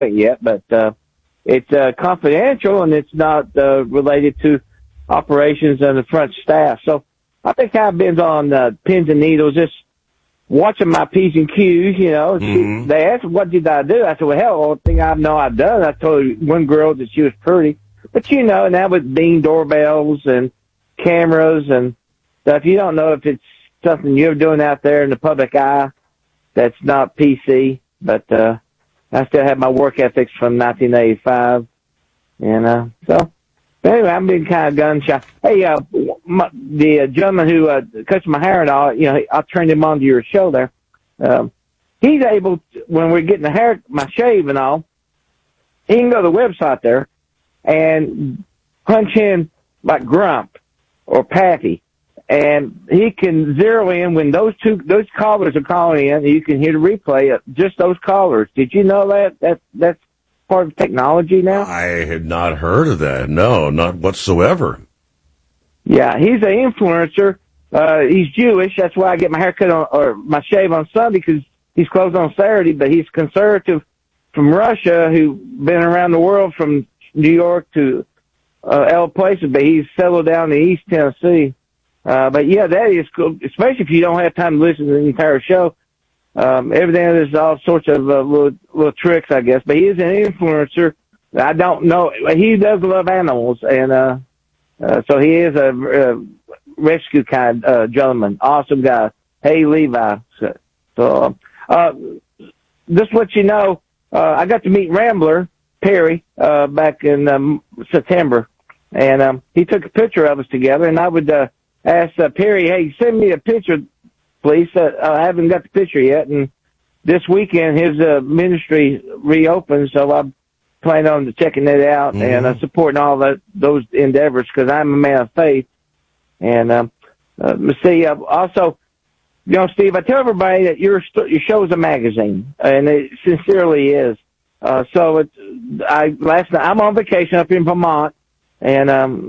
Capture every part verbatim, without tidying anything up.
it yet, but uh, it's uh, confidential and it's not uh, related to operations and the front staff. So I think I've been on uh, pins and needles, just watching my P's and Q's, you know. Mm-hmm. She, they asked, what did I do? I said, well, hell, the only thing I know I've done, I told one girl that she was pretty. But, you know, and that with Bing doorbells and cameras and stuff, you don't know if it's something you're doing out there in the public eye that's not P C. But uh, I still have my work ethics from nineteen eighty-five. And uh, so... Anyway, I'm being kind of gun shy. Hey, uh, my, the uh, gentleman who uh, cuts my hair and all, you know, I turned him on to your show there. Um, he's able, to, when we're getting the hair, my shave and all, he can go to the website there and punch in like Grump or Patty, and he can zero in when those two those callers are calling in. And you can hear the replay of just those callers. Did you know that? That that's part of technology now? I had not heard of that. No, not whatsoever. Yeah, he's an influencer. Uh, he's Jewish. That's why I get my haircut on, or my shave on Sunday, because he's closed on Saturday, but he's conservative from Russia who been around the world from New York to uh, L places, but he's settled down in East Tennessee. Uh, but yeah, that is cool, especially if you don't have time to listen to the entire show. Um, everything is all sorts of uh, little, little tricks, I guess. But he is an influencer. I don't know. He does love animals, and uh, uh, so he is a, a rescue kind uh, gentleman. Awesome guy. Hey, Levi. So, so uh, just to let you know, uh, I got to meet Rambler Perry uh, back in um, September, and um, he took a picture of us together. And I would uh, ask uh, Perry, "Hey, send me a picture, please." Uh, I haven't got the picture yet, and this weekend his uh, ministry reopens, so I'm planning on checking it out mm-hmm. and uh, supporting all that those endeavors, because I'm a man of faith. And um, uh, see, uh, also, you know, Steve, I tell everybody that your your show is a magazine, and it sincerely is. Uh, so it's, I last night I'm on vacation up in Vermont, and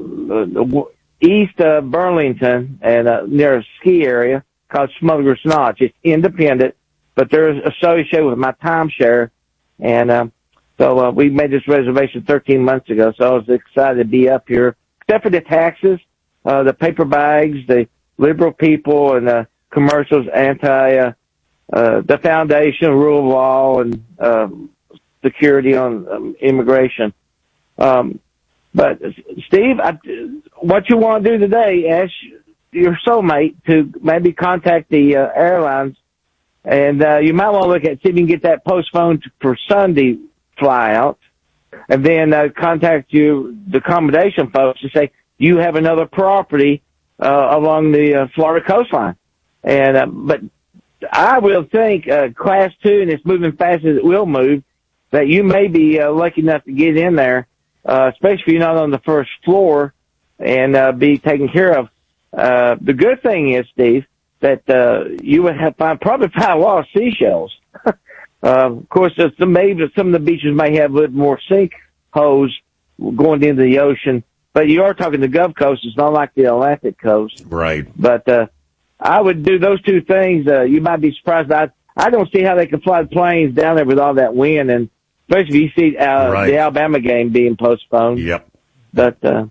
um, east of Burlington, and uh, near a ski area called Smuggler's Notch. It's independent, but they're associated with my timeshare, and um, so uh, we made this reservation thirteen months ago. So I was excited to be up here, except for the taxes, uh, the paper bags, the liberal people, and the commercials, anti uh, uh, the foundation, rule of law, and um, security on um, immigration. Um, but Steve, I, what you want to do today? Ask your soulmate to maybe contact the uh, airlines, and uh, you might want to look at see if you can get that postponed for Sunday fly out, and then uh, contact you the accommodation folks to say you have another property uh, along the uh, Florida coastline. And uh, but I will think uh, class two, and it's moving fast as it will move, that you may be uh, lucky enough to get in there, uh, especially if you're not on the first floor, and uh, be taken care of. Uh, the good thing is, Steve, that uh, you would have find, probably find a lot of seashells. uh, of course, some, maybe some of the beaches may have a little more sinkholes going into the ocean, but you are talking the Gulf Coast. It's not like the Atlantic coast. Right. But uh, I would do those two things. Uh, you might be surprised. I I don't see how they can fly the planes down there with all that wind, and especially if you see uh, right. the Alabama game being postponed. Yep. But uh,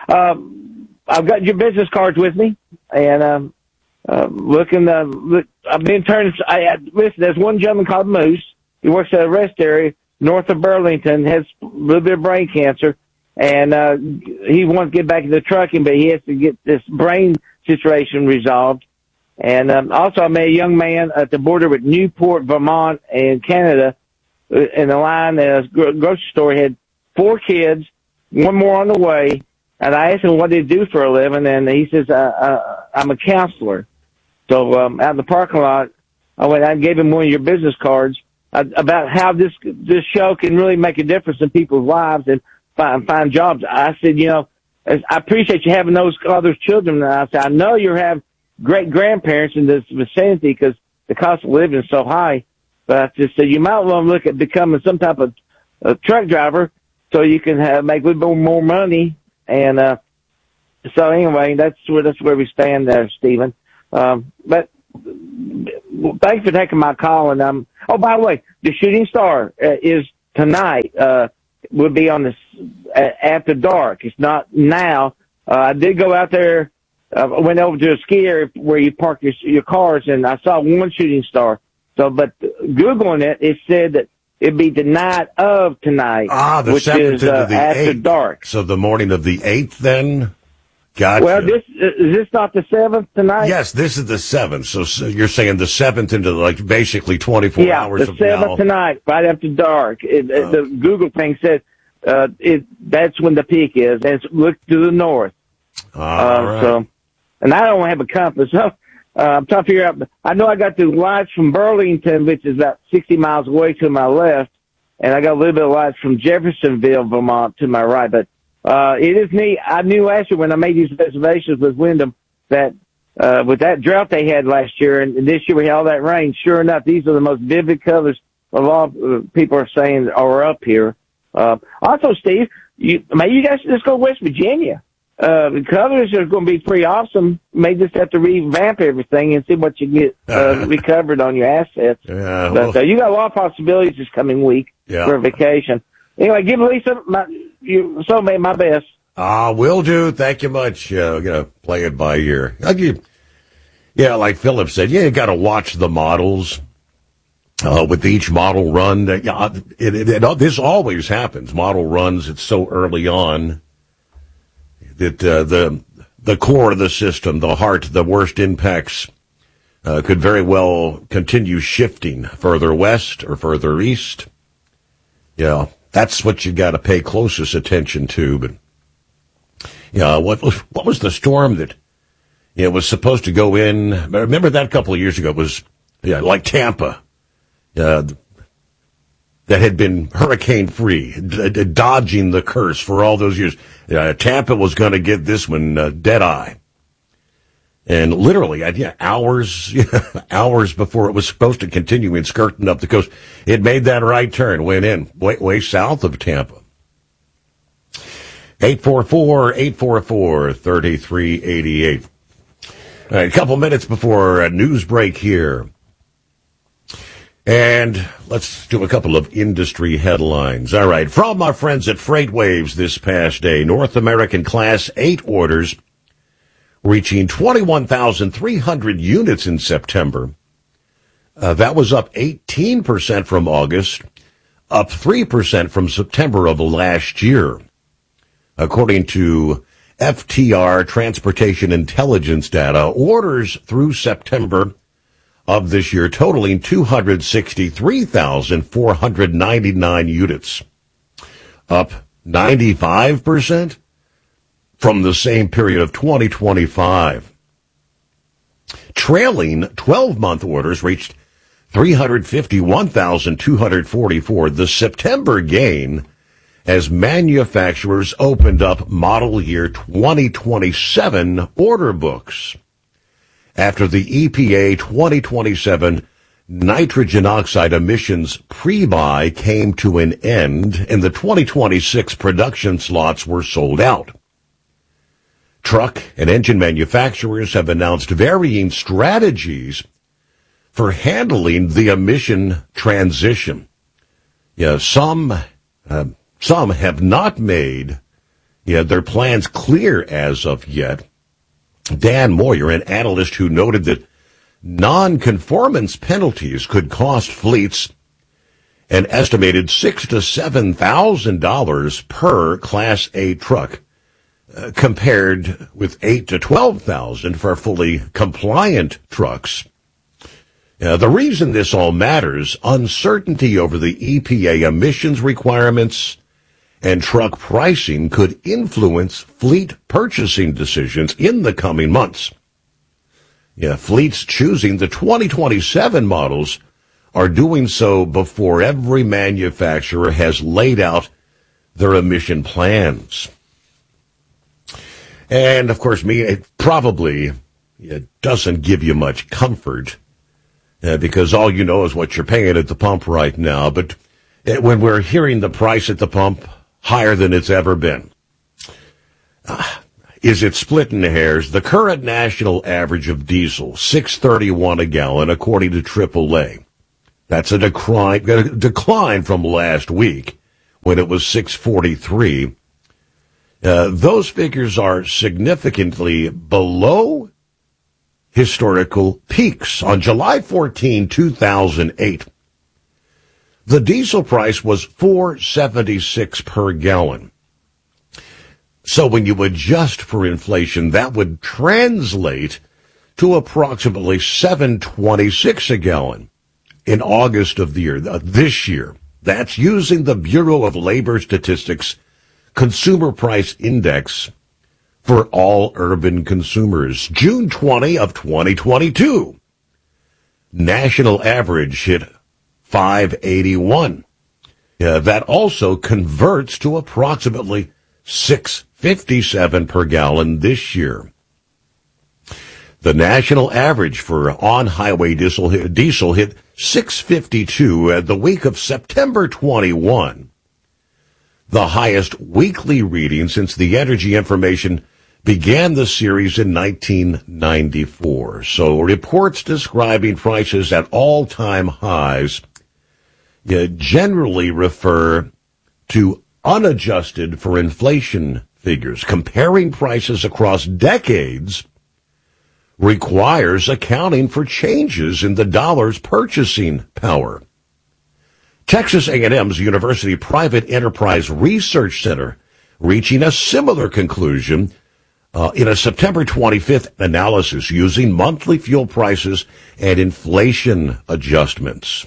um, I've got your business cards with me, and um, uh, looking. Uh, look, I've been turning. I, I listen. There's one gentleman called Moose. He works at a rest area north of Burlington. Has a little bit of brain cancer, and uh, he wants to get back into trucking, but he has to get this brain situation resolved. And um, also, I met a young man at the border with Newport, Vermont, and Canada, in the line at a grocery store. He had four kids, one more on the way. And I asked him what they do for a living, and he says, uh, uh, I'm a counselor. So um, out in the parking lot, I went. I gave him one of your business cards uh, about how this this show can really make a difference in people's lives and find, find jobs. I said, you know, I appreciate you having those all those children. And I said, I know you have great grandparents in this vicinity because the cost of living is so high. But I just said you might want to look at becoming some type of uh, truck driver so you can have, make a little bit more money. And uh, so anyway, that's where that's where we stand there, Stephen. Um, but thanks for taking my call. And um, oh, by the way, the Shooting Star uh, is tonight, uh, would be on this uh, after dark. It's not now. Uh, I did go out there. I uh, went over to a ski area where you park your, your cars, and I saw one shooting star. So, but Googling it, it said that it'd be the night of tonight, ah, the which seventh is into uh, the after eighth. dark. So the morning of the eighth, then. Gotcha. Well, this is this not the seventh tonight? Yes, this is the seventh. So, so you're saying the seventh into like basically twenty-four yeah, hours the of seventh now. tonight, right after dark. It, Oh. The Google thing said uh, it that's when the peak is, and it's look to the north. All uh, right. So, and I don't have a compass, so uh, I'm trying to figure out. I know I got the lights from Burlington, which is about sixty miles away to my left, and I got a little bit of lights from Jeffersonville, Vermont, to my right, but. Uh, it is neat. I knew last year when I made these reservations with Wyndham that, uh, with that drought they had last year and this year we had all that rain, sure enough, these are the most vivid colors of all uh, people are saying are up here. Uh, also, Steve, you, maybe you guys should just go to West Virginia. Uh, the colors are going to be pretty awesome. May just have to revamp everything and see what you get, uh, recovered on your assets. Yeah, but, well, uh, you got a lot of possibilities this coming week yeah. for a vacation. Anyway, give Lisa my, you, so made my best. Ah, will do. Thank you much. Uh, I'm going to play it by ear. I'll give, yeah, like Philip said, yeah, you got to watch the models. Uh, with each model run, uh, yeah, it, it, it, this always happens. Model runs, it's so early on that uh, the the core of the system, the heart, the worst impacts, uh, could very well continue shifting further west or further east. Yeah. That's what you got to pay closest attention to. But yeah, what was what was the storm that you know, was supposed to go in? Remember that a couple of years ago it was yeah like Tampa, uh, that had been hurricane free, d- d- dodging the curse for all those years. Uh, Tampa was going to get this one uh, dead eye, and literally, yeah, hours hours before it was supposed to continue in skirting up the coast, it made that right turn, went in way, way south of Tampa. eight four four, eight four four, three three eight eight. All right, a couple minutes before a news break here. And let's do a couple of industry headlines. All right, from our friends at FreightWaves this past day, North American Class eight orders reaching twenty-one thousand three hundred units in September. Uh, that was up eighteen percent from August, up three percent from September of last year. According to F T R Transportation Intelligence data, orders through September of this year totaling two hundred sixty-three thousand four hundred ninety-nine units, up ninety-five percent from the same period of twenty twenty-five. Trailing twelve-month orders reached three hundred fifty-one thousand two hundred forty-four. The September gain as manufacturers opened up model year twenty twenty-seven order books after the E P A twenty twenty-seven nitrogen oxide emissions pre-buy came to an end and the twenty twenty-six production slots were sold out. Truck and engine manufacturers have announced varying strategies for handling the emission transition. Yeah, some uh, some have not made yeah, their plans clear as of yet. Dan Moyer, an analyst who noted that non-conformance penalties could cost fleets an estimated six to seven thousand dollars per Class A truck, uh, compared with eight to twelve thousand for fully compliant trucks. Uh, the reason this all matters: uncertainty over the E P A emissions requirements and truck pricing could influence fleet purchasing decisions in the coming months. Yeah, fleets choosing the twenty twenty-seven models are doing so before every manufacturer has laid out their emission plans. And, of course, me, it probably it doesn't give you much comfort uh, because all you know is what you're paying at the pump right now. But uh, when we're hearing the price at the pump higher than it's ever been, uh, is it splitting hairs? The current national average of diesel, six thirty-one a gallon, according to triple A. That's a decline, a decline from last week when it was six forty-three. Uh, those figures are significantly below historical peaks. On July fourteenth, two thousand eight, the diesel price was four seventy-six per gallon. So when you adjust for inflation, that would translate to approximately seven twenty-six a gallon in August of the year, uh, this year. That's using the Bureau of Labor Statistics Consumer Price Index for all urban consumers. June twentieth of twenty twenty-two, national average hit five eighty-one. Uh, that also converts to approximately six fifty-seven per gallon this year. The national average for on-highway diesel hit, diesel hit six fifty-two at the week of September twenty-first, the highest weekly reading since the Energy Information began the series in nineteen ninety-four. So reports describing prices at all-time highs uh, generally refer to unadjusted for inflation figures. Comparing prices across decades requires accounting for changes in the dollar's purchasing power. Texas A and M's University Private Enterprise Research Center reaching a similar conclusion uh, in a September twenty-fifth analysis using monthly fuel prices and inflation adjustments.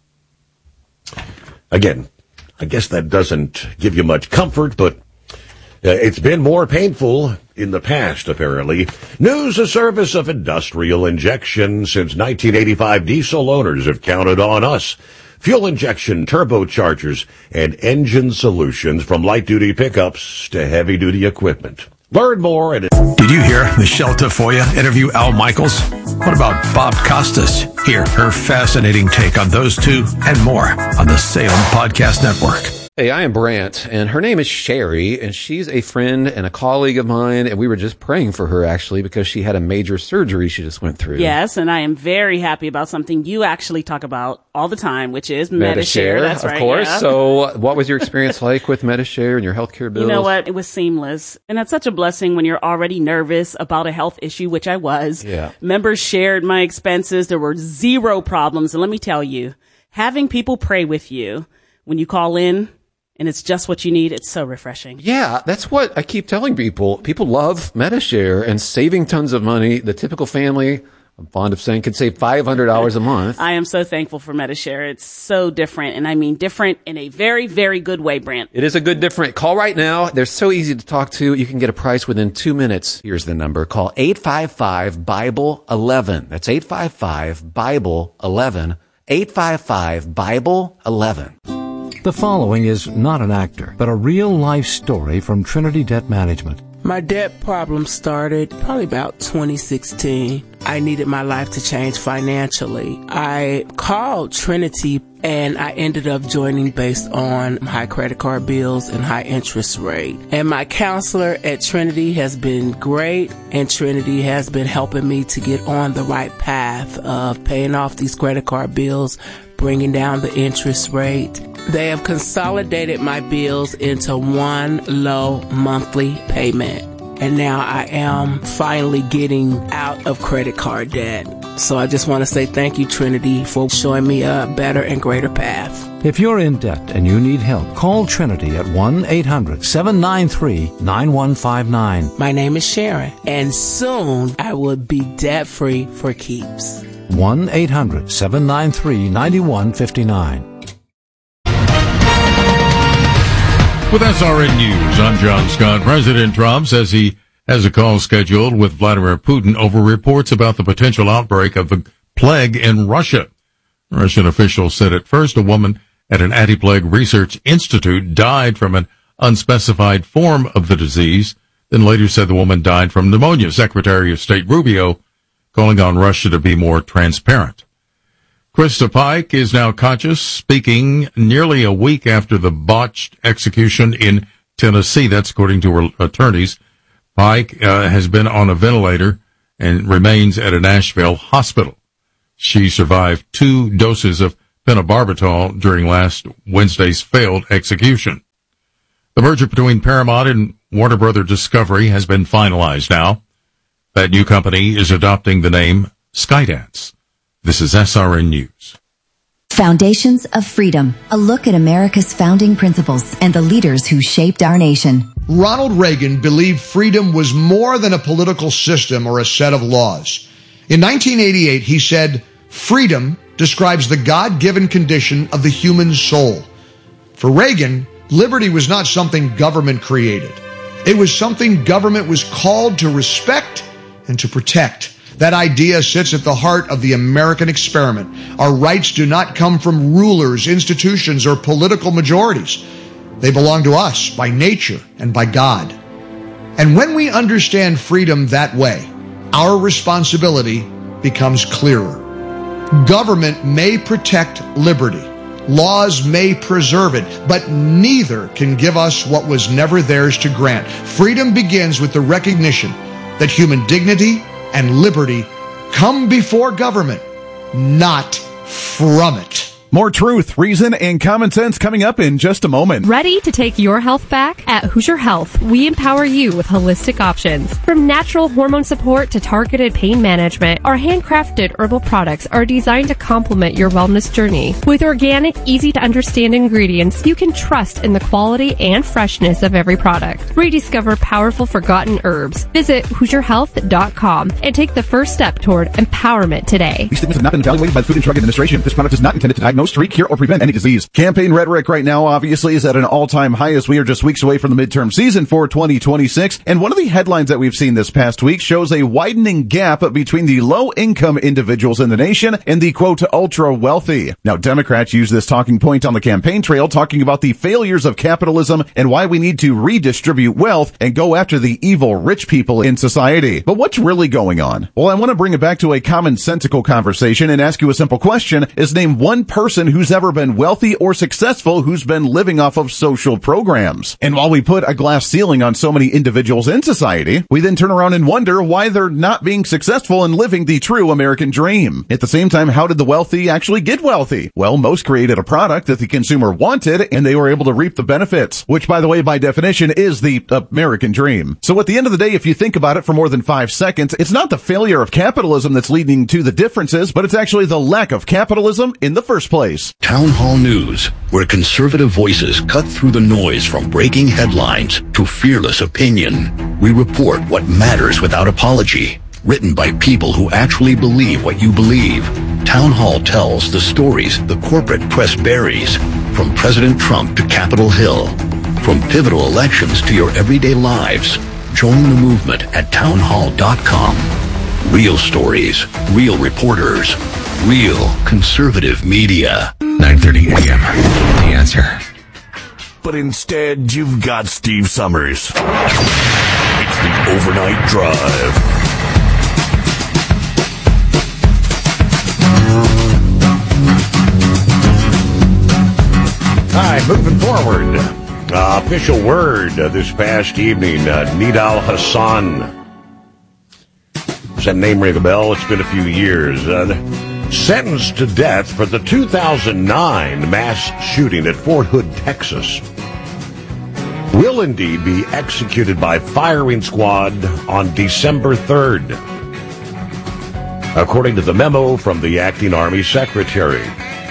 Again, I guess that doesn't give you much comfort, but uh, it's been more painful in the past, apparently. News, a service of Industrial Injection. Since nineteen eighty-five, diesel owners have counted on us. Fuel injection, turbochargers, and engine solutions from light-duty pickups to heavy-duty equipment. Learn more at... Did you hear Michelle Tafoya interview Al Michaels? What about Bob Costas? Hear her fascinating take on those two and more on the Salem Podcast Network. Hey, I am Brant, and her name is Sherry, and she's a friend and a colleague of mine, and we were just praying for her, actually, because she had a major surgery she just went through. Yes, and I am very happy about something you actually talk about all the time, which is Medi-Share. Medi-Share, That's of right, course. yeah. So what was your experience like with Medi-Share and your healthcare bills? You know what? It was seamless. And that's such a blessing when you're already nervous about a health issue, which I was. Yeah. Members shared my expenses. There were zero problems. And let me tell you, having people pray with you when you call in, and it's just what you need, it's so refreshing. Yeah, that's what I keep telling people. People love Medi-Share and saving tons of money. The typical family, I'm fond of saying, could save five hundred dollars a month. I am so thankful for Medi-Share. It's so different, and I mean different in a very, very good way, Brant. It is a good different. Call right now. They're so easy to talk to. You can get a price within two minutes. Here's the number. Call eight five five, Bible eleven. That's eight five five, Bible eleven. eight five five, Bible eleven. The following is not an actor, but a real-life story from Trinity Debt Management. My debt problem started probably about twenty sixteen. I needed my life to change financially. I called Trinity and I ended up joining based on high credit card bills and high interest rate. And my counselor at Trinity has been great, and Trinity has been helping me to get on the right path of paying off these credit card bills, bringing down the interest rate. They have consolidated my bills into one low monthly payment. And now I am finally getting out of credit card debt. So I just want to say thank you, Trinity, for showing me a better and greater path. If you're in debt and you need help, call Trinity at one eight hundred, seven nine three, nine one five nine. My name is Sharon, and soon I will be debt-free for keeps. one eight hundred, seven nine three, nine one five nine. With S R N News, I'm John Scott. President Trump says he has a call scheduled with Vladimir Putin over reports about the potential outbreak of the plague in Russia. Russian officials said at first a woman at an anti-plague research institute died from an unspecified form of the disease, then later said the woman died from pneumonia. Secretary of State Rubio calling on Russia to be more transparent. Krista Pike is now conscious, speaking nearly a week after the botched execution in Tennessee. That's according to her attorneys. Pike uh, has been on a ventilator and remains at a Nashville hospital. She survived two doses of phenobarbital during last Wednesday's failed execution. The merger between Paramount and Warner Brother Discovery has been finalized now. That new company is adopting the name Skydance. This is S R N News. Foundations of Freedom, a look at America's founding principles and the leaders who shaped our nation. Ronald Reagan believed freedom was more than a political system or a set of laws. In nineteen eighty-eight, he said, "Freedom describes the God-given condition of the human soul." For Reagan, liberty was not something government created. It was something government was called to respect and to protect. That idea sits at the heart of the American experiment. Our rights do not come from rulers, institutions, or political majorities. They belong to us by nature and by God. And when we understand freedom that way, our responsibility becomes clearer. Government may protect liberty. Laws may preserve it, but neither can give us what was never theirs to grant. Freedom begins with the recognition that human dignity and liberty come before government, not from it. More truth, reason, and common sense coming up in just a moment. Ready to take your health back? At Hoosier Health, we empower you with holistic options. From natural hormone support to targeted pain management, our handcrafted herbal products are designed to complement your wellness journey. With organic, easy-to-understand ingredients, you can trust in the quality and freshness of every product. Rediscover powerful forgotten herbs. Visit Hoosier Health dot com and take the first step toward empowerment today. These statements have not been evaluated by the Food and Drug Administration. This product is not intended to diagnose, treat, cure, or prevent any disease. Campaign rhetoric right now obviously is at an all-time high as we are just weeks away from the midterm season for twenty twenty-six. And one of the headlines that we've seen this past week shows a widening gap between the low-income individuals in the nation and the, quote, ultra-wealthy. Now, Democrats use this talking point on the campaign trail, talking about the failures of capitalism and why we need to redistribute wealth and go after the evil rich people in society. But what's really going on? Well, I want to bring it back to a commonsensical conversation and ask you a simple question. Is name one person who's ever been wealthy or successful who's been living off of social programs. And while we put a glass ceiling on so many individuals in society, we then turn around and wonder why they're not being successful and living the true American dream. At the same time, how did the wealthy actually get wealthy? Well, most created a product that the consumer wanted and they were able to reap the benefits, which, by the way, by definition is the American dream. So at the end of the day, if you think about it for more than five seconds, it's not the failure of capitalism that's leading to the differences, but it's actually the lack of capitalism in the first place. Town Hall News, where conservative voices cut through the noise from breaking headlines to fearless opinion. We report what matters without apology. Written by people who actually believe what you believe. Town Hall tells the stories the corporate press buries. From President Trump to Capitol Hill. From pivotal elections to your everyday lives. Join the movement at town hall dot com. Real stories, real reporters, real conservative media. nine thirty a.m. The Answer. But instead, you've got Steve Summers. It's the Overnight Drive. All right, moving forward. Uh, official word uh, this past evening, uh, Nidal Hasan. Does that name ring a bell? It's been a few years. Uh, sentenced to death for the two thousand nine mass shooting at Fort Hood, Texas, will indeed be executed by firing squad on December third, according to the memo from the acting Army Secretary.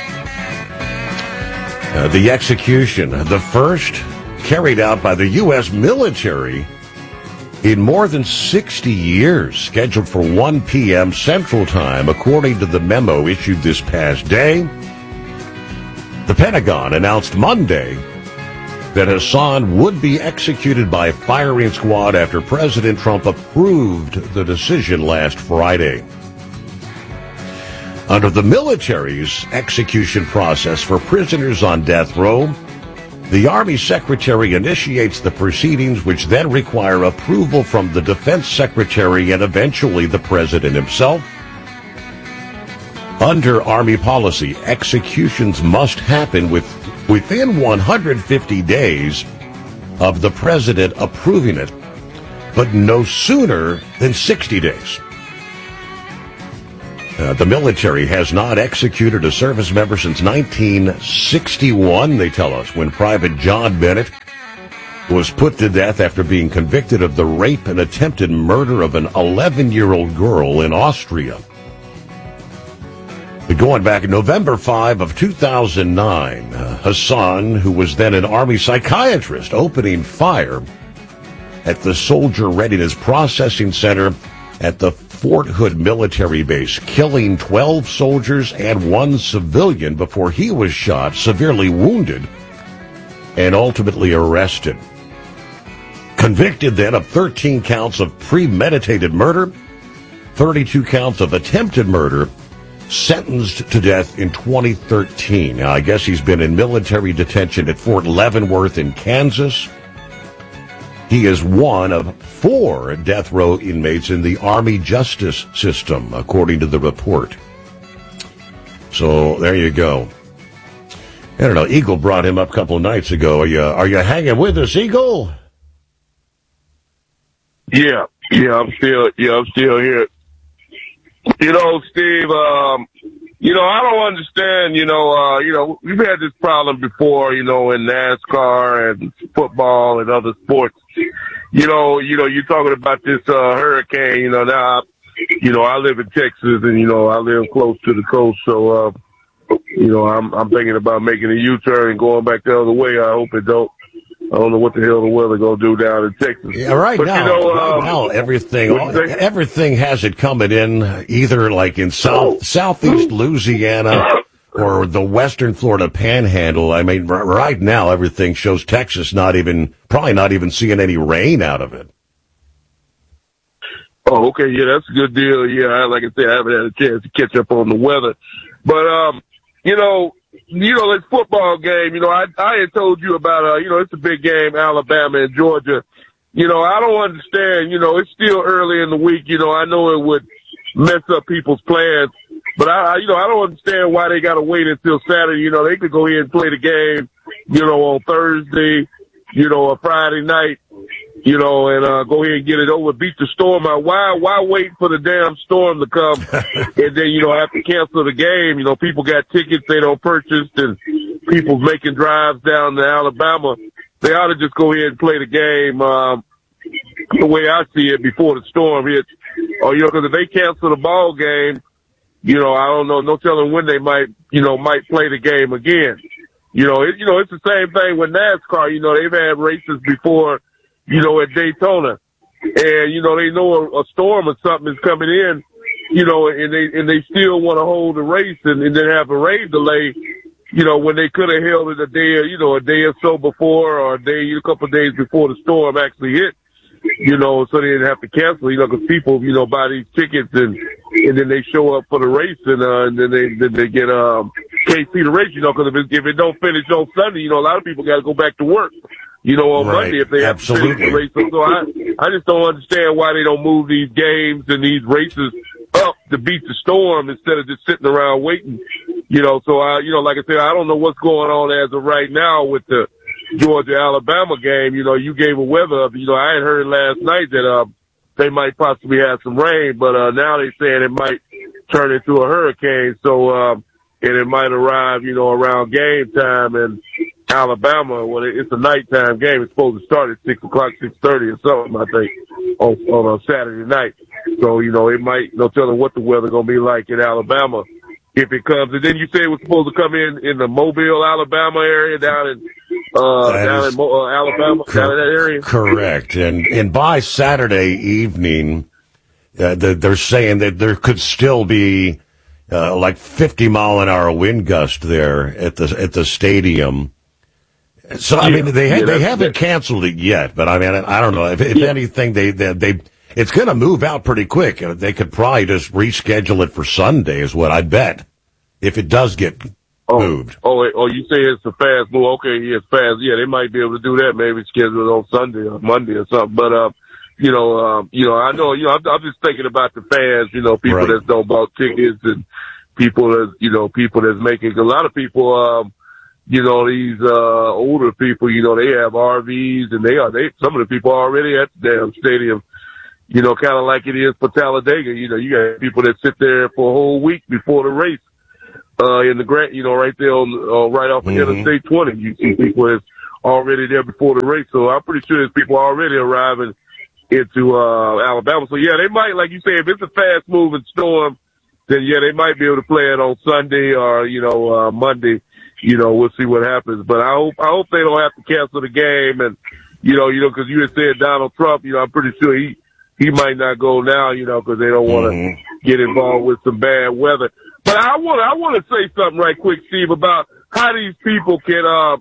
Uh, the execution, the first carried out by the U S military in more than sixty years, scheduled for one p.m. Central Time, according to the memo issued this past day. The Pentagon announced Monday that Hassan would be executed by firing squad after President Trump approved the decision last Friday. Under the military's execution process for prisoners on death row, the Army Secretary initiates the proceedings, which then require approval from the Defense Secretary and eventually the President himself. Under Army policy, executions must happen with, within one hundred fifty days of the President approving it, but no sooner than sixty days. Uh, the military has not executed a service member since nineteen sixty-one, they tell us, when Private John Bennett was put to death after being convicted of the rape and attempted murder of an eleven-year-old girl in Austria. But going back November fifth of two thousand nine, uh, Hassan, who was then an Army psychiatrist, opening fire at the Soldier Readiness Processing Center at the Fort Hood military base, killing twelve soldiers and one civilian before he was shot, severely wounded, and ultimately arrested. Convicted then of thirteen counts of premeditated murder, thirty-two counts of attempted murder, sentenced to death in twenty thirteen. Now, I guess he's been in military detention at Fort Leavenworth in Kansas. He is one of four death row inmates in the Army justice system, according to the report. So there you go. I don't know. Eagle brought him up a couple of nights ago. Are you are you hanging with us, Eagle? Yeah, yeah, I'm still yeah, I'm still here. You know, Steve, um, you know, I don't understand, you know, uh, you know, we've had this problem before, you know, in NASCAR and football and other sports. You know, you know, you're talking about this, uh, hurricane, you know, now, I, you know, I live in Texas and, you know, I live close to the coast. So, uh, you know, I'm, I'm thinking about making a U-turn and going back the other way. I hope it don't. I don't know what the hell the weather gonna do down in Texas. Yeah, right but, now, you know, right um, now, everything, everything has it coming in either like in south, southeast Louisiana or the western Florida Panhandle. I mean, r- right now, everything shows Texas not even, probably not even seeing any rain out of it. Oh, okay, yeah, that's a good deal. Yeah, I, like I said, I haven't had a chance to catch up on the weather, but um, you know. You know, this football game, you know, I, I had told you about, uh, you know, it's a big game, Alabama and Georgia. You know, I don't understand, you know, it's still early in the week. You know, I know it would mess up people's plans, but I, I you know, I don't understand why they got to wait until Saturday. You know, they could go ahead and play the game, you know, on Thursday, you know, a Friday night, you know, and, uh, go ahead and get it over, beat the storm out. Why, why wait for the damn storm to come and then, you know, have to cancel the game? You know, people got tickets they don't purchase and people making drives down to Alabama. They ought to just go ahead and play the game, um, the way I see it before the storm hits. Or, you know, cause if they cancel the ball game, you know, I don't know, no telling when they might, you know, might play the game again. You know, it, you know, it's the same thing with NASCAR. You know, they've had races before, you know, at Daytona, and, you know, they know a, a storm or something is coming in, you know, and they, and they still want to hold the race and, and then have a rain delay, you know, when they could have held it a day, you know, a day or so before or a day, a couple of days before the storm actually hit, you know, so they didn't have to cancel, you know, because people, you know, buy these tickets and, and then they show up for the race and, uh, and then they, then they get, um, can't see the race, you know, because if it, if it don't finish on Sunday, you know, a lot of people got to go back to work. You know, on right. Monday if they have Absolutely. to finish the race. So I, I just don't understand why they don't move these games and these races up to beat the storm instead of just sitting around waiting. You know, so I, you know, like I said, I don't know what's going on as of right now with the Georgia-Alabama game. You know, you gave a weather up. You know, I had heard last night that, uh, they might possibly have some rain, but, uh, now they're saying it might turn into a hurricane. So, um, and it might arrive, you know, around game time and, Alabama, well, it's a nighttime game. It's supposed to start at six o'clock, six thirty or something, I think, on, on a Saturday night. So, you know, it might, no telling what the weather going to be like in Alabama if it comes. And then you say it was supposed to come in in the Mobile, Alabama area, down in, uh, That down is in uh, Alabama, cor- down in that area. Correct. And, and by Saturday evening, uh, the, they're saying that there could still be, uh, like fifty mile an hour wind gust there at the, at the stadium. So, I mean, they yeah, they haven't canceled it yet, but I mean, I don't know. If, if yeah. anything, they, they, they, it's going to move out pretty quick. They could probably just reschedule it for Sunday is what I bet, if it does get oh, moved. Oh, oh, you say it's a fast move. Okay, yeah, it's fast. Yeah, they might be able to do that, maybe schedule it on Sunday or Monday or something. But, uh, you know, um, you know, I know, you know, I'm, I'm just thinking about the fans, you know, people right. that don't buy tickets and people that, you know, people that's making, a lot of people, um, you know, these, uh, older people, you know, they have R Vs and they are, they, some of the people are already at the damn stadium, you know, kind of like it is for Talladega. You know, you got people that sit there for a whole week before the race, uh, in the grant, you know, right there on, uh, right off of mm-hmm. Interstate twenty. You see people that's already there before the race. So I'm pretty sure there's people already arriving into, uh, Alabama. So yeah, they might, like you say, if it's a fast moving storm, then yeah, they might be able to play it on Sunday or, you know, uh, Monday. You know, we'll see what happens. But I hope, I hope they don't have to cancel the game. And, you know, you know, cause you had said Donald Trump, you know, I'm pretty sure he, he might not go now, you know, cause they don't want to mm-hmm. get involved with some bad weather. But I want to, I want to say something right quick, Steve, about how these people can, uh,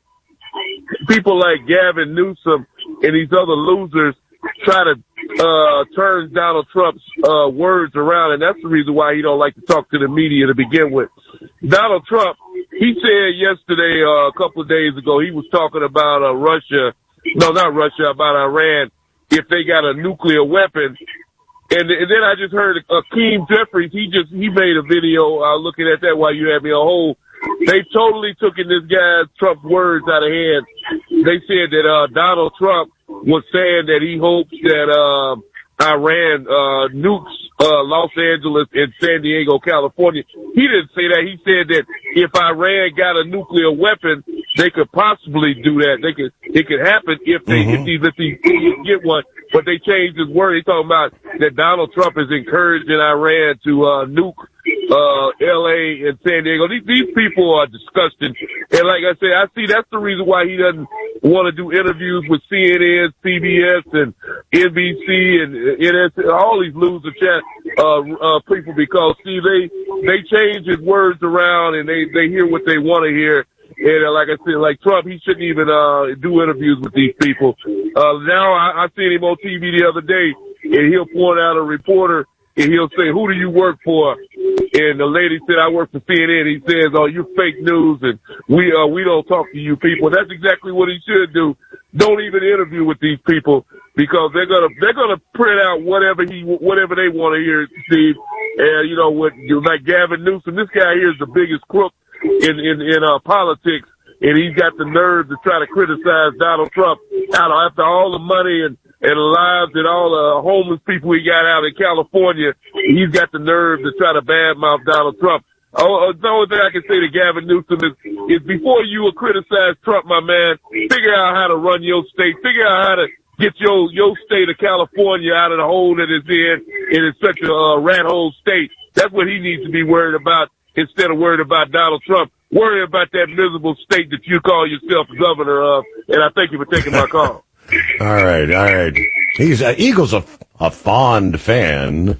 people like Gavin Newsom and these other losers try to, uh, turn Donald Trump's, uh, words around. And that's the reason why he don't like to talk to the media to begin with. Donald Trump, he said yesterday, uh, a couple of days ago, he was talking about, uh, Russia, no, not Russia, about Iran, if they got a nuclear weapon. And, and then I just heard Akeem Jeffries, he just, he made a video, uh, looking at that while you had me on hold. They totally took in this guy Trump's words out of hand. They said that, uh, Donald Trump was saying that he hopes that, uh, Iran, uh, nukes, uh, Los Angeles and San Diego, California. He didn't say that. He said that if Iran got a nuclear weapon, they could possibly do that. They could, it could happen if they, mm-hmm. if they, if they get one. But they changed his word. He's talking about that Donald Trump is encouraging Iran to, uh, nuke, uh, L A and San Diego. These, these people are disgusting. And like I said, I see that's the reason why he doesn't want to do interviews with C N N, C B S, and N B C, and N S, all these loser chat, uh, uh, people, because see, they, they change his words around and they, they hear what they want to hear. And uh, like I said, like Trump, he shouldn't even, uh, do interviews with these people. Uh, now I, I seen him on T V the other day and he'll point out a reporter and he'll say, who do you work for? And the lady said, I work for C N N. He says, oh, you fake news and we, uh, we don't talk to you people. That's exactly what he should do. Don't even interview with these people because they're gonna, they're gonna print out whatever he, whatever they want to hear, Steve. And, you know, what, like Gavin Newsom, this guy here is the biggest crook in, in, in, uh, politics. And he's got the nerve to try to criticize Donald Trump out after all the money and, and lives and all the homeless people he got out in California. He's got the nerve to try to badmouth Donald Trump. Oh, the only thing I can say to Gavin Newsom is, is before you will criticize Trump, my man, figure out how to run your state. Figure out how to get your, your state of California out of the hole that it's in, and it's such a uh, rat hole state. That's what he needs to be worried about instead of worried about Donald Trump. Worry about that miserable state that you call yourself governor of, and I thank you for taking my call. All right, all right. He's uh, Eagle's a, a fond fan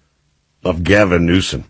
of Gavin Newsom.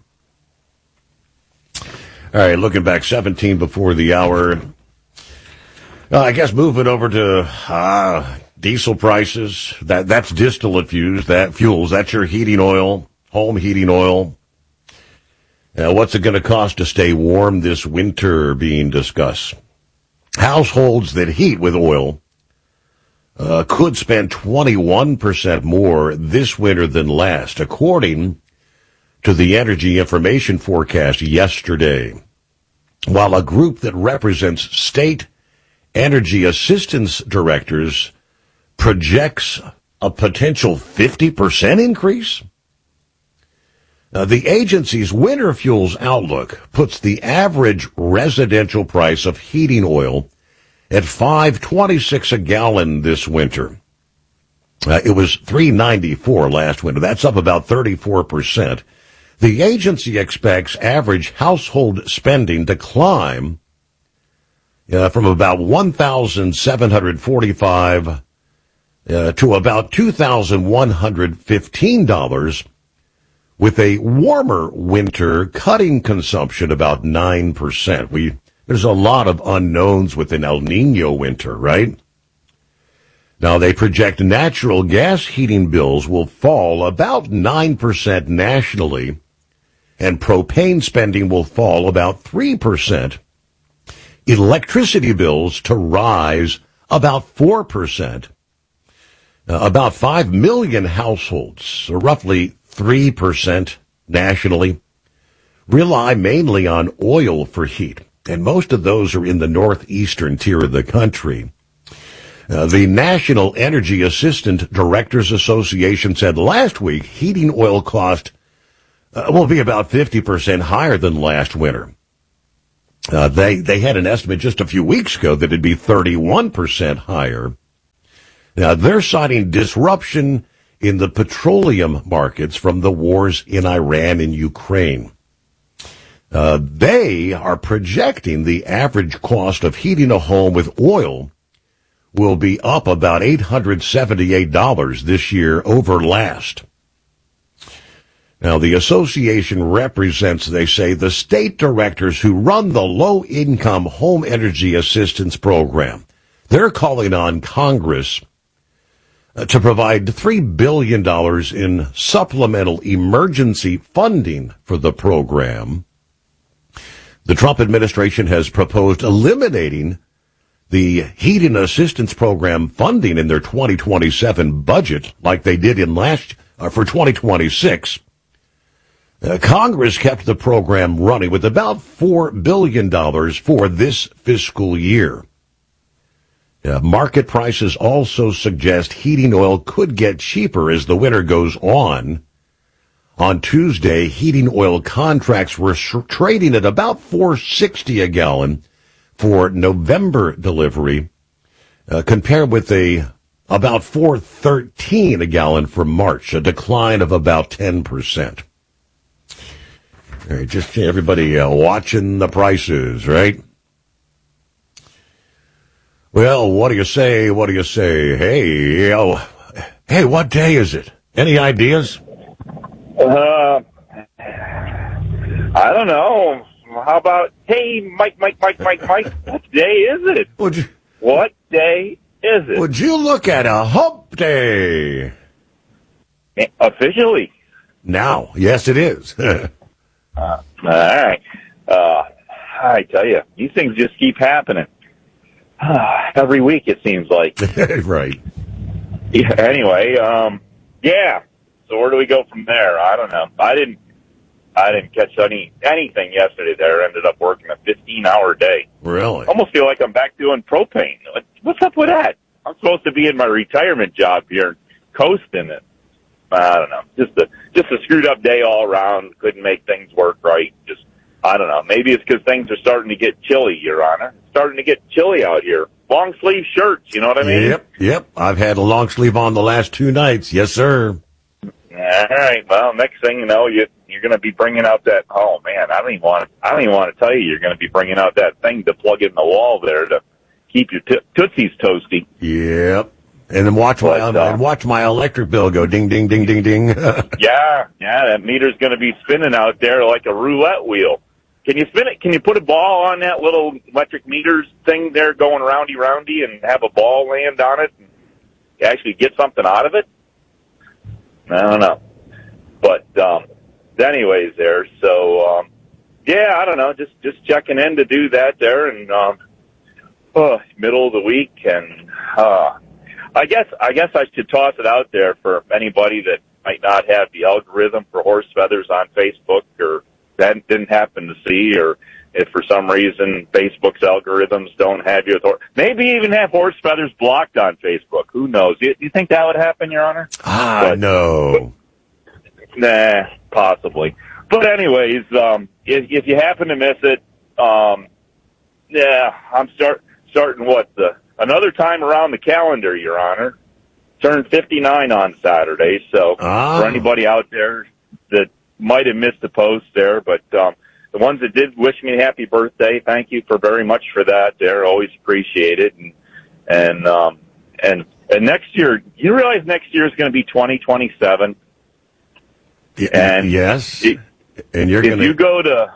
All right, looking back, seventeen before the hour. Uh, I guess moving over to uh, diesel prices. That that's distillate fuels. That fuels. That's your heating oil, home heating oil. Uh, what's it going to cost to stay warm this winter being discussed? Households that heat with oil uh, could spend twenty-one percent more this winter than last, according to the Energy Information Forecast yesterday. While a group that represents state energy assistance directors projects a potential fifty percent increase. Uh, the agency's winter fuels outlook puts the average residential price of heating oil at five twenty-six a gallon this winter. Uh, it was three ninety-four last winter. That's up about thirty-four percent. The agency expects average household spending to climb uh, from about one thousand seven hundred forty-five dollars uh, to about two thousand one hundred fifteen dollars, with a warmer winter cutting consumption about nine percent. We, there's a lot of unknowns with an El Nino winter, right? Now, they project natural gas heating bills will fall about nine percent nationally, and propane spending will fall about three percent. Electricity bills to rise about four percent. Uh, about five million households, or roughly three percent nationally, rely mainly on oil for heat, and most of those are in the northeastern tier of the country. Uh, the National Energy Assistant Directors Association said last week heating oil cost uh, will be about fifty percent higher than last winter. Uh, they, they had an estimate just a few weeks ago that it'd be thirty-one percent higher. Now, they're citing disruption in the petroleum markets from the wars in Iran and Ukraine. Uh, they are projecting the average cost of heating a home with oil will be up about eight hundred seventy-eight dollars this year over last. Now, the association represents, they say, the state directors who run the low-income home energy assistance program. They're calling on Congress uh, to provide three billion dollars in supplemental emergency funding for the program. The Trump administration has proposed eliminating the heating assistance program funding in their twenty twenty-seven budget, like they did in last uh, for twenty twenty-six. Uh, Congress kept the program running with about four billion dollars for this fiscal year. Uh, market prices also suggest heating oil could get cheaper as the winter goes on. On Tuesday, heating oil contracts were sh- trading at about four sixty a gallon for November delivery, uh, compared with a about four thirteen a gallon for March, a decline of about ten percent. All right, just everybody uh, watching the prices, right? Well, what do you say? What do you say? Hey, oh, hey, what day is it? Any ideas? Uh, I don't know. How about, hey, Mike, Mike, Mike, Mike, Mike, what day is it? Would you, what day is it? Would you look at a hump day? Officially? Now, yes, it is. uh, all right. Uh, I tell you, these things just keep happening. Every week, it seems like. Right. Yeah, anyway, um, yeah. So where do we go from there? I don't know. I didn't, I didn't catch any anything yesterday there. Ended up working a fifteen hour day. Really? Almost feel like I'm back doing propane. What's up with that? I'm supposed to be in my retirement job here, coasting it. I don't know. Just a, just a screwed up day all around. Couldn't make things work right. Just, I don't know. Maybe it's because things are starting to get chilly, Your Honor. It's starting to get chilly out here. Long sleeve shirts, you know what I mean? Yep, yep. I've had a long sleeve on the last two nights. Yes, sir. All right. Well, next thing you know, you you're going to be bringing out that. Oh man, I don't even want. I don't even want to tell you. You're going to be bringing out that thing to plug in the wall there to keep your t- tootsies toasty. Yep. And then watch my But, uh, and watch my electric bill go ding ding ding ding ding. yeah, yeah. That meter's going to be spinning out there like a roulette wheel. Can you spin it? Can you put a ball on that little electric meters thing there, going roundy roundy, and have a ball land on it and actually get something out of it? I don't know. But, um, anyways there, so, um, yeah, I don't know, just, just checking in to do that there and, um, oh, middle of the week and, uh, I guess, I guess I should toss it out there for anybody that might not have the algorithm for Horse Feathers on Facebook or that didn't happen to see, or if for some reason Facebook's algorithms don't have you, maybe even have Horse Feathers blocked on Facebook. Who knows? Do you, you think that would happen, Your Honor? Ah, but, no. But, nah, possibly. But anyways, um, if, if you happen to miss it, um, yeah, I'm start starting what the another time around the calendar, Your Honor. Turned fifty-nine on Saturday, so ah. for anybody out there that might have missed the post there, but um, the ones that did wish me a happy birthday, thank you for very much for that. They're always appreciated, and and um, and and next year, you realize next year is going to be twenty twenty-seven. Yeah, and yes, it, and you're if going you go to,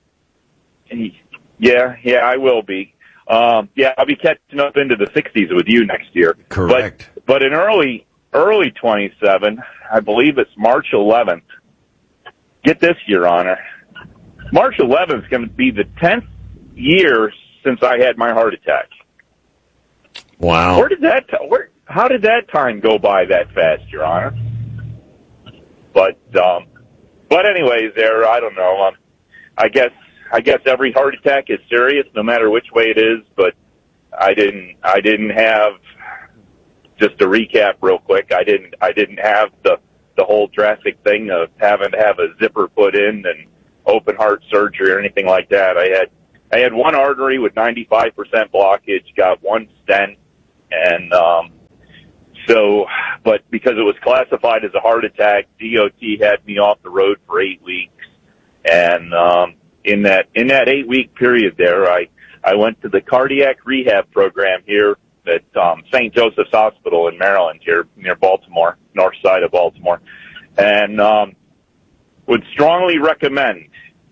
yeah, yeah, I will be. Um, yeah, I'll be catching up into the sixties with you next year. Correct. But, but in early early twenty-seven, I believe it's March eleventh. Get this, Your Honor. March eleventh is going to be the tenth year since I had my heart attack. Wow. Where did that, where, how did that time go by that fast, Your Honor? But, um, but anyways, there, I don't know. Um, I guess, I guess every heart attack is serious, no matter which way it is, but I didn't, I didn't have, just to recap real quick, I didn't, I didn't have the, the whole drastic thing of having to have a zipper put in and open heart surgery or anything like that. I had, I had one artery with ninety-five percent blockage, got one stent, and, um, so, but because it was classified as a heart attack, D O T had me off the road for eight weeks. And, um, in that, in that eight week period there, I, I went to the cardiac rehab program here at, um, Saint Joseph's Hospital in Maryland here near Baltimore, north side of Baltimore. And, um, would strongly recommend,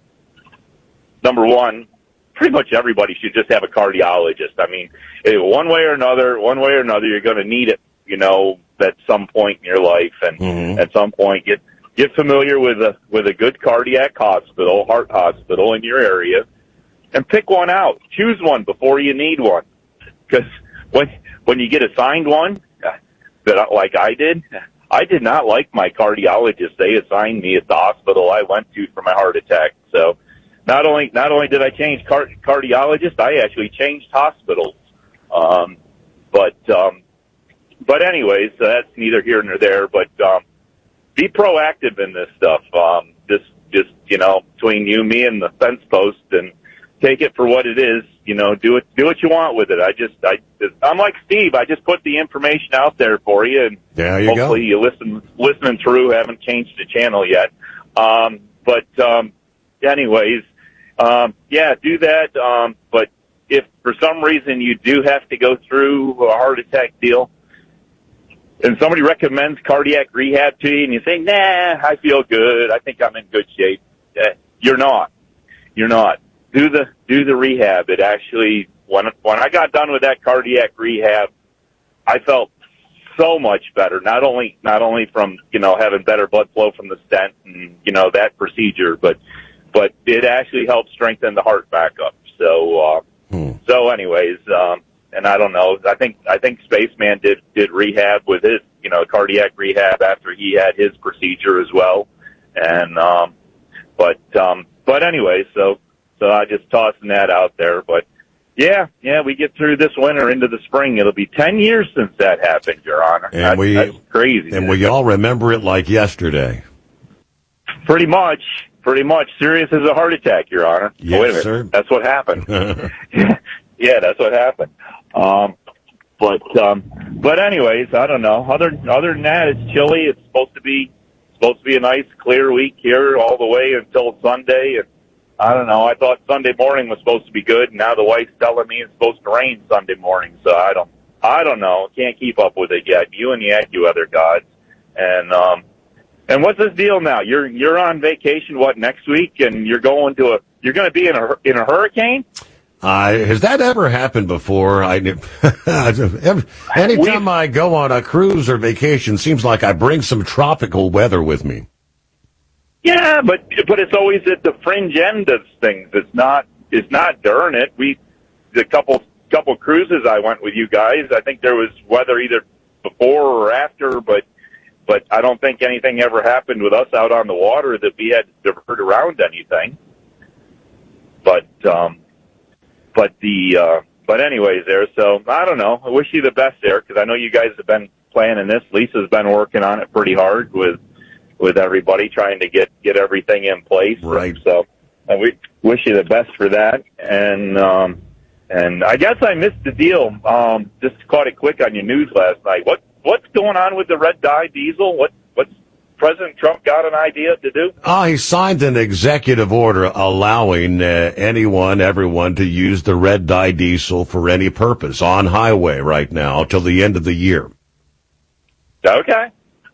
number one, pretty much everybody should just have a cardiologist. I mean, one way or another, one way or another, you're going to need it, you know, at some point in your life. And mm-hmm. at some point, get, get familiar with a, with a good cardiac hospital, heart hospital in your area, and pick one out. Choose one before you need one. Because when, when you get assigned one, that like I did, I did not like my cardiologist. They assigned me at the hospital I went to for my heart attack. So, Not only not only did I change car- cardiologist, I actually changed hospitals. Um, but um, but anyways, that's neither here nor there. But um, be proactive in this stuff. Um, just just you know, between you, me, and the fence post, and take it for what it is. You know, do it do what you want with it. I just I just, I'm like Steve. I just put the information out there for you, and there you hopefully go. you listen listening through. Haven't changed the channel yet. Um, but um, anyways. Um, yeah, do that. Um, but if for some reason you do have to go through a heart attack deal and somebody recommends cardiac rehab to you and you say, nah, I feel good. I think I'm in good shape. Uh, you're not. You're not. Do the, do the rehab. It actually, when, when I got done with that cardiac rehab, I felt so much better. Not only, not only from, you know, having better blood flow from the stent and, you know, that procedure, but But it actually helped strengthen the heart back up. So, uh, hmm. so anyways, um, and I don't know. I think I think Spaceman did did rehab with his, you know, cardiac rehab after he had his procedure as well. And um, but um, but anyway, so so I just tossing that out there. But yeah, yeah, we get through this winter into the spring. It'll be ten years since that happened, Your Honor. And that's, we that's crazy. And we all remember it like yesterday. Pretty much. Pretty much serious as a heart attack, Your Honor. Yes, oh, wait a minute. sir. That's what happened. yeah, that's what happened. Um, but um, but anyways, I don't know. Other other than that, it's chilly. It's supposed to be supposed to be a nice clear week here all the way until Sunday. And I don't know. I thought Sunday morning was supposed to be good, and now the wife's telling me it's supposed to rain Sunday morning. So I don't I don't know. Can't keep up with it yet. You and the AccuWeather gods. And um, And what's this deal now? You're you're on vacation what next week, and you're going to a you're going to be in a in a hurricane? Uh, has that ever happened before? I anytime We've, I go on a cruise or vacation, seems like I bring some tropical weather with me. Yeah, but but it's always at the fringe end of things. It's not it's not during it. We the couple couple cruises I went with you guys. I think there was weather either before or after, but. But I don't think anything ever happened with us out on the water that we had to divert around anything. But, um, but the, uh, but anyways there, so I don't know. I wish you the best there because I know you guys have been planning this. Lisa's been working on it pretty hard with, with everybody trying to get, get everything in place. Right. So uh, we wish you the best for that. And, um, and I guess I missed the deal. Um, just caught it quick on your news last night. What, What's going on with the red dye diesel? What what's President Trump got an idea to do? Oh, he signed an executive order allowing uh, anyone, everyone to use the red dye diesel for any purpose on highway right now till the end of the year. Okay.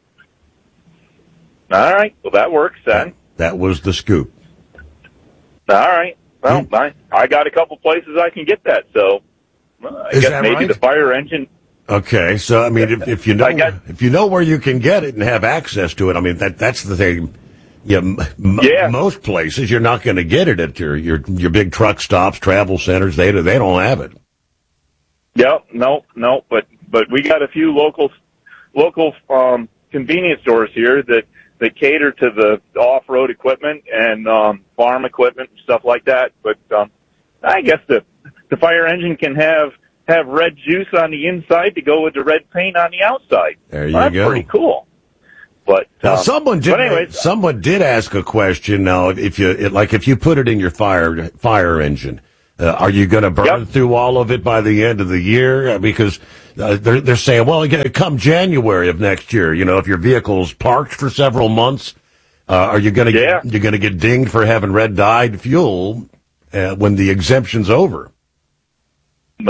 All right. Well, that works then. That was the scoop. All right. Well, hmm. I, I got a couple places I can get that, so well, I Is guess that maybe right? the fire engine... Okay, so I mean, if, if you know got, if you know where you can get it and have access to it, I mean that that's the thing. Yeah, m- yeah. most places you're not going to get it at your your your big truck stops, travel centers. They they don't have it. Yep, no, no, but but we got a few local local um, convenience stores here that that cater to the off-road equipment and um, farm equipment and stuff like that. But um, I guess the the fire engine can have have red juice on the inside to go with the red paint on the outside. There you well, that's go. Pretty cool. But now, um, someone did. But anyways, someone did ask a question. Now, if you it, like, if you put it in your fire fire engine, uh, are you going to burn yep. through all of it by the end of the year? Because uh, they're they're saying, well, come January of next year, you know, if your vehicle's parked for several months, uh, are you going to yeah. you're going to get dinged for having red dyed fuel uh, when the exemption's over? Um,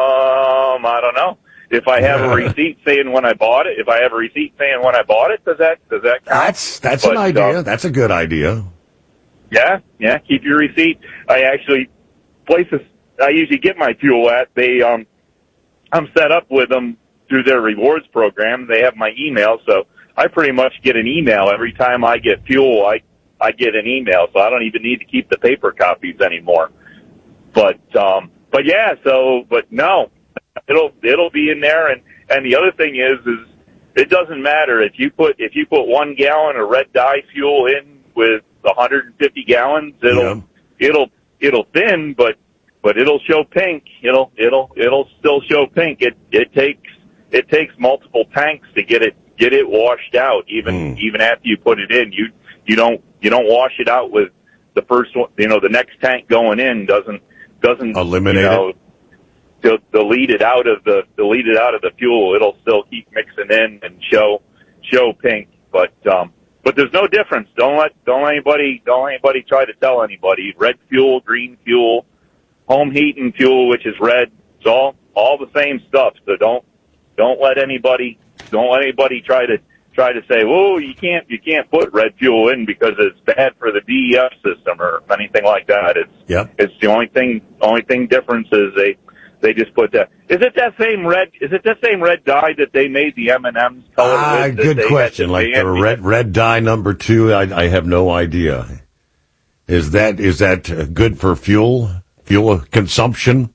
I don't know. If I have a receipt saying when I bought it, if I have a receipt saying when I bought it, does that does that count? That's that's but, an idea. Uh, that's a good idea. Yeah, yeah. Keep your receipt. I actually places I usually get my fuel at. They um, I'm set up with them through their rewards program. They have my email, so I pretty much get an email every time I get fuel. I I get an email, so I don't even need to keep the paper copies anymore. But um, but yeah. So but no. It'll it'll be in there, and, and the other thing is is it doesn't matter if you put if you put one gallon of red dye fuel in with one hundred fifty gallons, it'll yeah. it'll it'll thin, but but it'll show pink. It'll it'll it'll still show pink. It it takes it takes multiple tanks to get it get it washed out. Even mm. even after you put it in, you you don't you don't wash it out with the first one. You know, the next tank going in doesn't doesn't eliminate you know, it. To delete it out of the delete it out of the fuel, it'll still keep mixing in and show show pink. But um, but there's no difference. Don't let don't let anybody don't let anybody try to tell anybody. Red fuel, green fuel, home heating fuel, which is red. It's all all the same stuff. So don't don't let anybody don't let anybody try to try to say, whoa, you can't you can't put red fuel in because it's bad for the D E F system or anything like that. It's yep. it's the only thing only thing difference is they. They just put that. Is it that same red? Is it that same red dye that they made the M and M's color ah, with? Good question. Like the red red dye number two, I, I have no idea. Is that is that good for fuel fuel consumption?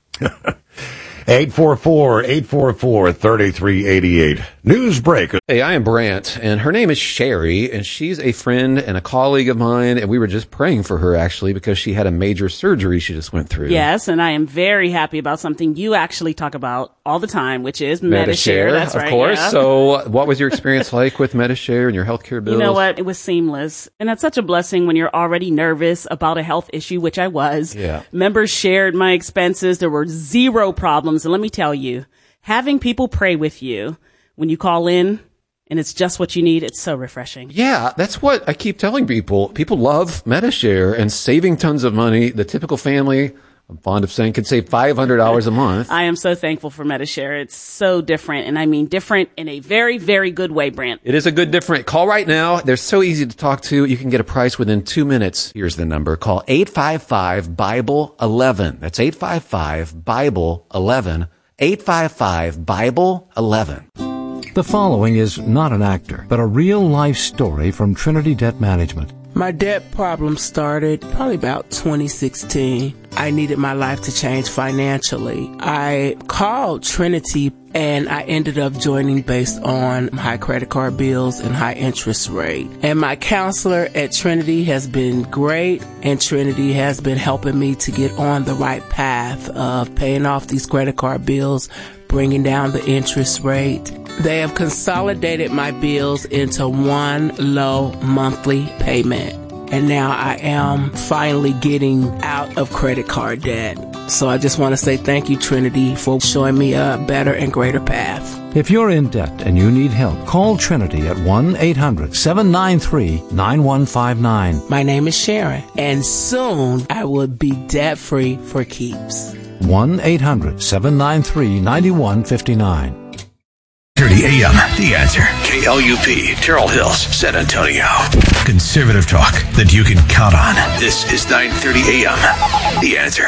eight four four, eight four four, three three eight eight. News break. Hey, I am Brant, and her name is Sherry, and she's a friend and a colleague of mine, and we were just praying for her, actually, because she had a major surgery she just went through. Yes, and I am very happy about something you actually talk about all the time, which is Medi-Share. Medi-Share, That's of right, course. yeah. So what was your experience like with Medi-Share and your healthcare bills? You know what? It was seamless. And that's such a blessing when you're already nervous about a health issue, which I was. Yeah. Members shared my expenses. There were zero problems. And let me tell you, having people pray with you when you call in and it's just what you need, it's so refreshing. Yeah, that's what I keep telling people. People love Medi-Share and saving tons of money. The typical family, I'm fond of saying, can save five hundred dollars a month. I am so thankful for Medi-Share. It's so different, and I mean different in a very, very good way, Brant. It is a good different. Call right now. They're so easy to talk to. You can get a price within two minutes. Here's the number. Call eight five five, Bible eleven. That's eight five five, Bible eleven. eight five five, Bible eleven. The following is not an actor, but a real-life story from Trinity Debt Management. My debt problem started probably about twenty sixteen. I needed my life to change financially. I called Trinity and I ended up joining based on high credit card bills and high interest rate. And my counselor at Trinity has been great, and Trinity has been helping me to get on the right path of paying off these credit card bills, bringing down the interest rate. They have consolidated my bills into one low monthly payment. And now I am finally getting out of credit card debt. So I just want to say thank you, Trinity, for showing me a better and greater path. If you're in debt and you need help, call Trinity at one eight hundred, seven nine three, nine one five nine. My name is Sharon, and soon I will be debt-free for keeps. one eight hundred, seven nine three, nine one five nine. thirty A M, The Answer. K L U P, Terrell Hills, San Antonio. Conservative talk that you can count on. This is nine thirty A M, The Answer.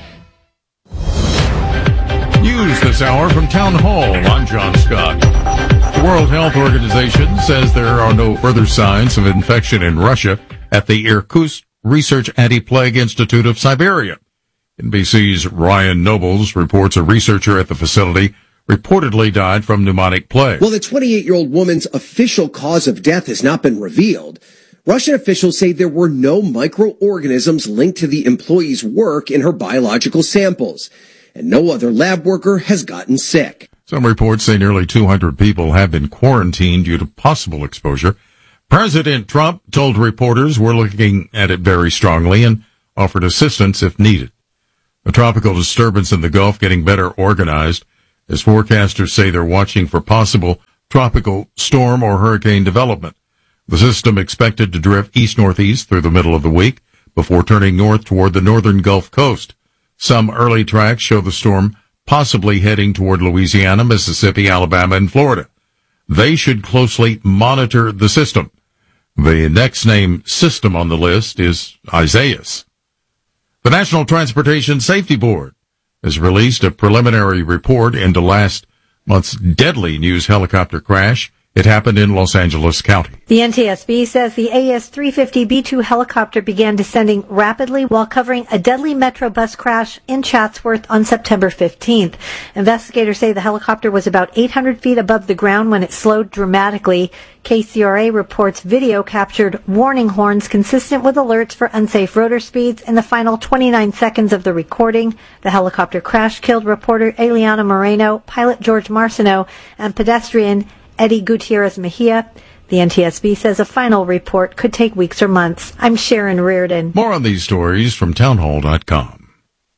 News this hour from Town Hall. I'm John Scott. The World Health Organization says there are no further signs of infection in Russia at the Irkutsk Research Anti-Plague Institute of Siberia. N B C's Ryan Nobles reports a researcher at the facility reportedly died from pneumonic plague. Well, the twenty-eight-year-old woman's official cause of death has not been revealed. Russian officials say there were no microorganisms linked to the employee's work in her biological samples. and no other lab worker has gotten sick. Some reports say nearly two hundred people have been quarantined due to possible exposure. President Trump told reporters we're looking at it very strongly and offered assistance if needed. A tropical disturbance in the Gulf getting better organized as forecasters say they're watching for possible tropical storm or hurricane development. The system expected to drift east-northeast through the middle of the week before turning north toward the northern Gulf Coast. Some early tracks show the storm possibly heading toward Louisiana, Mississippi, Alabama, and Florida. They should closely monitor the system. The next named system on the list is Isaias. The National Transportation Safety Board has released a preliminary report into last month's deadly news helicopter crash. It happened in Los Angeles County. The N T S B says the A S three fifty B two helicopter began descending rapidly while covering a deadly Metro bus crash in Chatsworth on September fifteenth. Investigators say the helicopter was about eight hundred feet above the ground when it slowed dramatically. K C R A reports video captured warning horns consistent with alerts for unsafe rotor speeds in the final twenty-nine seconds of the recording. The helicopter crash killed reporter Eliana Moreno, pilot George Marciano, and pedestrian Eddie Gutierrez Mejia. The N T S B says a final report could take weeks or months. I'm Sharon Reardon. More on these stories from townhall dot com.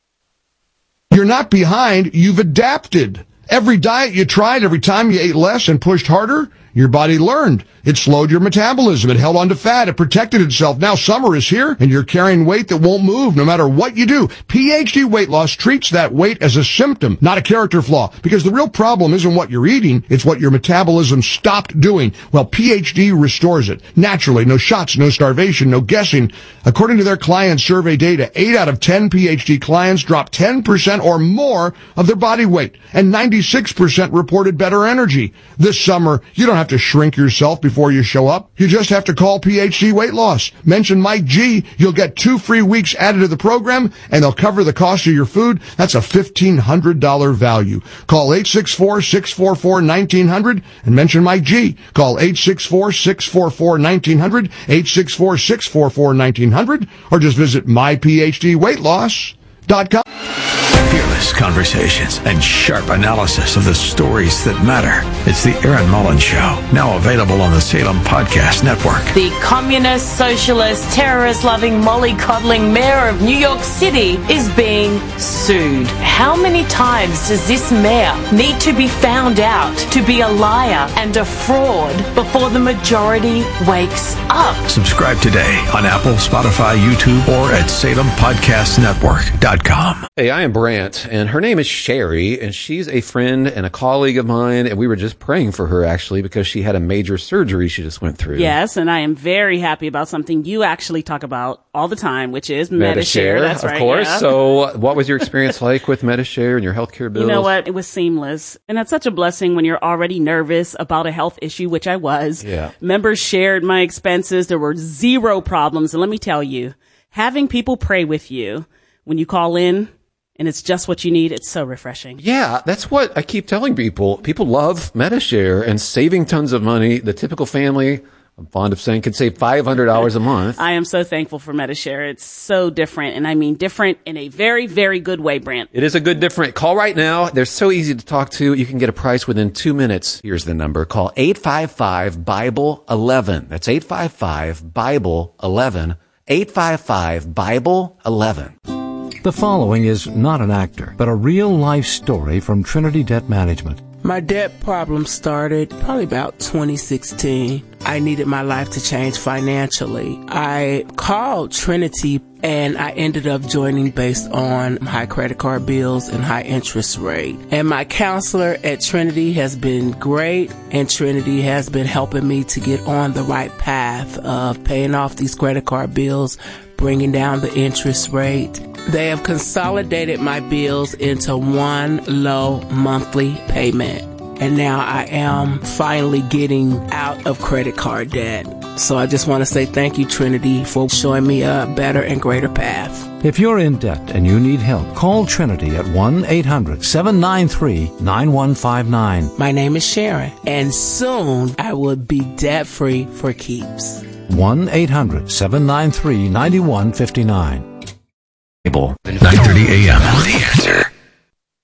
You're not behind, you've adapted. Every diet you tried, every time you ate less and pushed harder, your body learned. It slowed your metabolism. It held on to fat. It protected itself. Now summer is here, and you're carrying weight that won't move no matter what you do. P H D Weight Loss treats that weight as a symptom, not a character flaw, because the real problem isn't what you're eating, it's what your metabolism stopped doing. Well, P H D restores it. Naturally, no shots, no starvation, no guessing. According to their client survey data, eight out of ten P H D clients dropped ten percent or more of their body weight, and ninety-six percent reported better energy. This summer, you don't have to shrink yourself before you show up. You just have to call P H D Weight Loss. Mention Mike G. You'll get two free weeks added to the program, and they'll cover the cost of your food. That's a fifteen hundred dollars value. Call eight six four, six four four, one nine zero zero and mention Mike G. Call eight six four, six four four, one nine zero zero, eight six four, six four four, one nine zero zero, or just visit my p h d weight loss dot com. Fearless conversations and sharp analysis of the stories that matter. It's the Aaron Mullins Show, now available on the Salem Podcast Network. The communist, socialist, terrorist-loving, mollycoddling mayor of New York City is being sued. How many times does this mayor need to be found out to be a liar and a fraud before the majority wakes up? Subscribe today on Apple, Spotify, YouTube, or at salem podcast network dot com. Hey, I am Brant, and her name is Sherry, and she's a friend and a colleague of mine, and we were just praying for her, actually, because she had a major surgery she just went through. Yes, and I am very happy about something you actually talk about all the time, which is Medi-Share. Medi-Share, That's of right, course. yeah. So what was your experience like with Medi-Share and your healthcare bills? You know what? It was seamless. And that's such a blessing when you're already nervous about a health issue, which I was. Yeah. Members shared my expenses. There were zero problems. And let me tell you, having people pray with you when you call in, and it's just what you need, it's so refreshing. Yeah, that's what I keep telling people. People love Medi-Share and saving tons of money. The typical family, I'm fond of saying, can save five hundred dollars a month. I am so thankful for Medi-Share. It's so different, and I mean different in a very, very good way, Brant. It is a good different. Call right now. They're so easy to talk to. You can get a price within two minutes. Here's the number. Call eight five five, Bible eleven. That's eight five five, Bible eleven. eight five five, Bible eleven. The following is not an actor, but a real-life story from Trinity Debt Management. My debt problem started probably about twenty sixteen. I needed my life to change financially. I called Trinity and I ended up joining based on high credit card bills and high interest rate. And my counselor at Trinity has been great, and Trinity has been helping me to get on the right path of paying off these credit card bills, bringing down the interest rate. They have consolidated my bills into one low monthly payment. And now I am finally getting out of credit card debt. So I just want to say thank you, Trinity, for showing me a better and greater path. If you're in debt and you need help, call Trinity at one eight hundred, seven nine three, nine one five nine. My name is Sharon, and soon I will be debt-free for keeps. one eight hundred, seven nine three, nine one five nine. nine thirty a.m. The